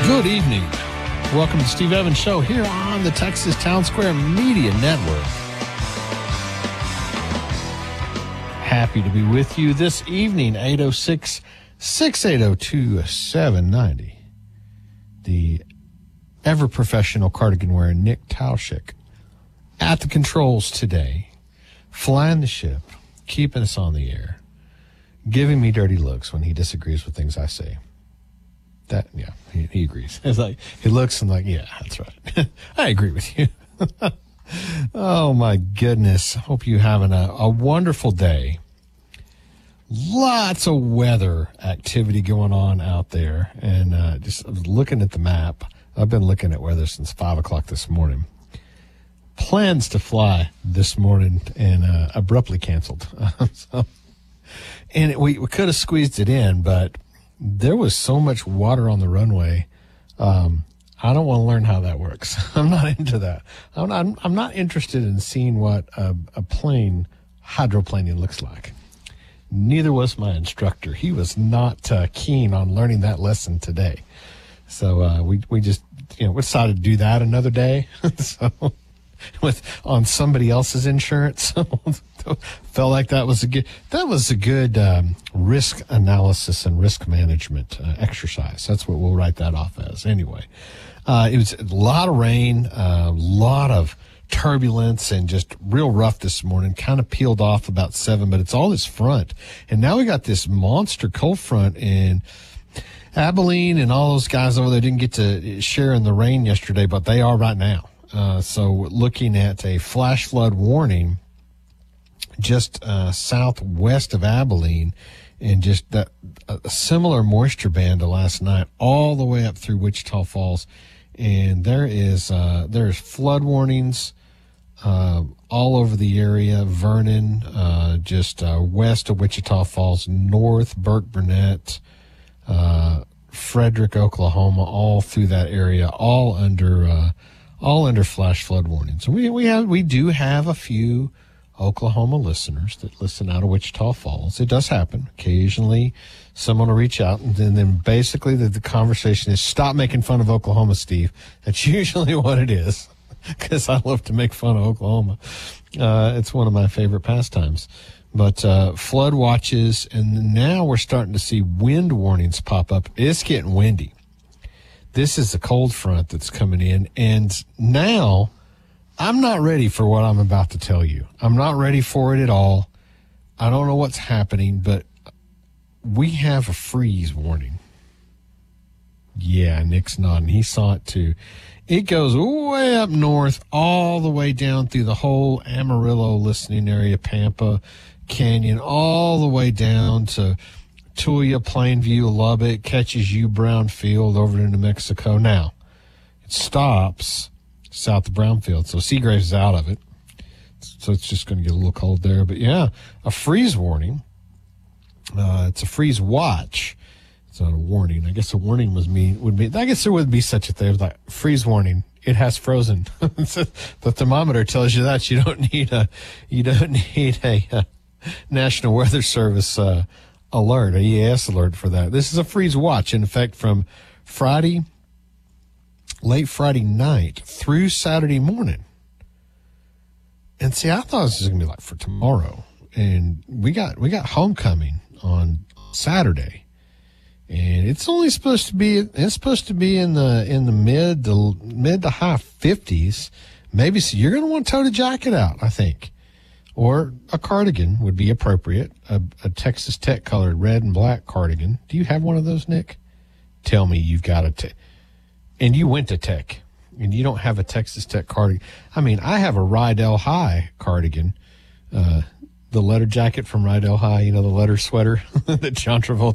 Good evening. Welcome to Steve Evans Show here on the Texas Town Square Media Network. Happy to be with you this evening, 806-680-2790. The ever-professional cardigan-wearing Nick Tauschik at the controls today, flying the ship, keeping us on the air, giving me dirty looks when he disagrees with things I say. That, yeah, he agrees. It's like, he looks and like, yeah, that's right. I agree with you. Oh, my goodness. Hope you're having a wonderful day. Lots of weather activity going on out there. And just looking at the map, I've been looking at weather since 5 o'clock this morning. Plans to fly this morning and abruptly canceled. And we could have squeezed it in, but there was so much water on the runway. I don't want to learn how that works. I'm not into that. I'm not interested in seeing what a plane hydroplaning looks like. Neither was my instructor. He was not keen on learning that lesson today. So we just we decided to do that another day. So on somebody else's insurance. Felt like that was a good risk analysis and risk management exercise. That's what we'll write that off as. Anyway, it was a lot of rain, a lot of turbulence, and just real rough this morning. Kind of peeled off about 7, but it's all this front. And now we got this monster cold front in Abilene, and all those guys over there didn't get to share in the rain yesterday, but they are right now. So looking at a flash flood warning just southwest of Abilene, and just a similar moisture band to last night all the way up through Wichita Falls. And there's flood warnings all over the area. Vernon, just west of Wichita Falls, north Burke-Burnett, Frederick, Oklahoma, all through that area, all under flash flood warnings. And we do have a few Oklahoma listeners that listen out of Wichita Falls. It does happen. Occasionally someone will reach out, and then basically the conversation is, stop making fun of Oklahoma, Steve. That's usually what it is, because I love to make fun of Oklahoma. It's one of my favorite pastimes. But flood watches, and now we're starting to see wind warnings pop up. It's getting windy. This is the cold front that's coming in, and now I'm not ready for what I'm about to tell you. I'm not ready for it at all. I don't know what's happening, but we have a freeze warning. Yeah, Nick's nodding. He saw it too. It goes way up north, all the way down through the whole Amarillo listening area, Pampa Canyon, all the way down to Tulia, Plainview, Lubbock, catches you Brownfield over to New Mexico. Now, it stops south of Brownfield, so Seagraves is out of it. So it's just going to get a little cold there. But yeah, a freeze warning. It's a freeze watch. It's not a warning. I guess a warning would be. I guess there would be such a thing like freeze warning. It has frozen. The thermometer tells you that. You don't need a National Weather Service alert, a EAS alert for that. This is a freeze watch in effect from late Friday night through Saturday morning. And see, I thought this was gonna be like for tomorrow, and we got homecoming on Saturday, and it's only supposed to be in the mid to high 50s, maybe. So you're gonna want to tote a jacket out, I think. Or a cardigan would be appropriate, a Texas Tech colored red and black cardigan. Do you have one of those, Nick? Tell me you've got and you went to Tech, and you don't have a Texas Tech cardigan. I mean, I have a Rydell High cardigan, the letter jacket from Rydell High, the letter sweater that John Travolta